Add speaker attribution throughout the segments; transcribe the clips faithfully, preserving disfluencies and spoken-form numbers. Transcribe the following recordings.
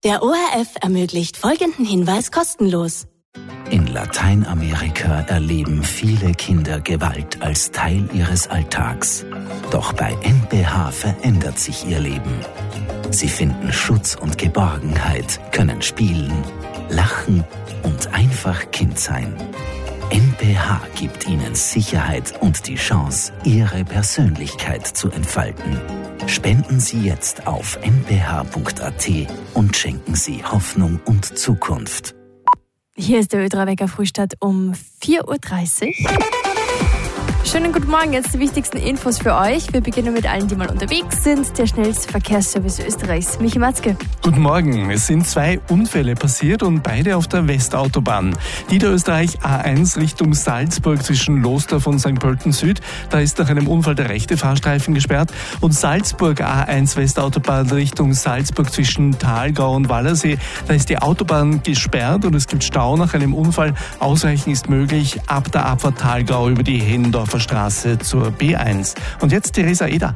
Speaker 1: Der O R F ermöglicht folgenden Hinweis kostenlos.
Speaker 2: In Lateinamerika erleben viele Kinder Gewalt als Teil ihres Alltags. Doch bei N P H verändert sich ihr Leben. Sie finden Schutz und Geborgenheit, können spielen, lachen und einfach Kind sein. N P H gibt ihnen Sicherheit und die Chance, ihre Persönlichkeit zu entfalten. Spenden Sie jetzt auf n p h punkt a t und schenken Sie Hoffnung und Zukunft.
Speaker 3: Hier ist der Ö drei Wecker Frühstart um vier Uhr dreißig. Schönen guten Morgen, jetzt die wichtigsten Infos für euch. Wir beginnen mit allen, die mal unterwegs sind. Der schnellste Verkehrsservice Österreichs, Michi Matzke.
Speaker 4: Guten Morgen. Es sind zwei Unfälle passiert und beide auf der Westautobahn. Niederösterreich A eins Richtung Salzburg zwischen Lostorf und Sankt Pölten Süd. Da ist nach einem Unfall der rechte Fahrstreifen gesperrt. Und Salzburg A eins Westautobahn Richtung Salzburg zwischen Thalgau und Wallersee. Da ist die Autobahn gesperrt und es gibt Stau nach einem Unfall. Ausweichen ist möglich ab der Abfahrt Thalgau über die Hendorfer Straße zur B eins. Und jetzt Theresa Eder.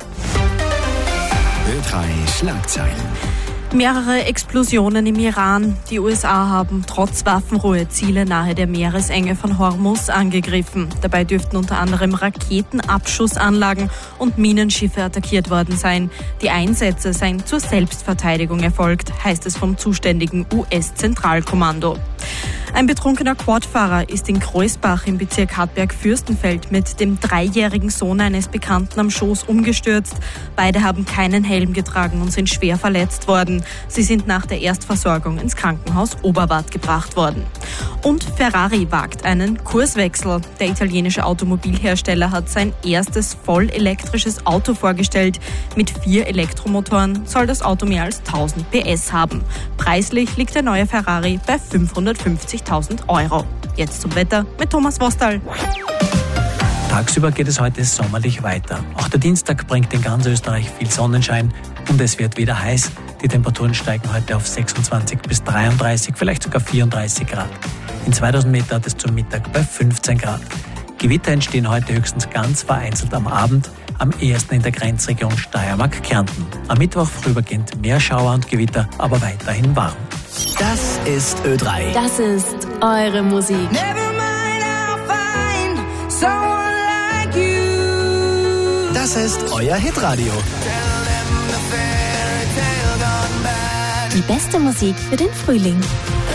Speaker 5: Ö drei Schlagzeilen.
Speaker 3: Mehrere Explosionen im Iran. Die U S A haben trotz Waffenruhe Ziele nahe der Meeresenge von Hormuz angegriffen. Dabei dürften unter anderem Raketenabschussanlagen und Minenschiffe attackiert worden sein. Die Einsätze seien zur Selbstverteidigung erfolgt, heißt es vom zuständigen U S-Zentralkommando. Ein betrunkener Quadfahrer ist in Kreuzbach im Bezirk Hartberg-Fürstenfeld mit dem dreijährigen Sohn eines Bekannten am Schoß umgestürzt. Beide haben keinen Helm getragen und sind schwer verletzt worden. Sie sind nach der Erstversorgung ins Krankenhaus Oberwart gebracht worden. Und Ferrari wagt einen Kurswechsel. Der italienische Automobilhersteller hat sein erstes voll elektrisches Auto vorgestellt. Mit vier Elektromotoren soll das Auto mehr als tausend P S haben. Preislich liegt der neue Ferrari bei fünfhundertfünfzigtausend Euro. Jetzt zum Wetter mit Thomas Wostal.
Speaker 6: Tagsüber geht es heute sommerlich weiter. Auch der Dienstag bringt in ganz Österreich viel Sonnenschein und es wird wieder heiß. Die Temperaturen steigen heute auf sechsundzwanzig bis dreiunddreißig, vielleicht sogar vierunddreißig Grad. In zweitausend Meter hat es zum Mittag bei fünfzehn Grad. Gewitter entstehen heute höchstens ganz vereinzelt am Abend, am ehesten in der Grenzregion Steiermark-Kärnten. Am Mittwoch vorübergehend mehr Schauer und Gewitter, aber weiterhin warm.
Speaker 5: Das ist Ö drei.
Speaker 1: Das ist eure Musik.
Speaker 5: Das ist euer Hitradio.
Speaker 1: Die beste Musik für den Frühling.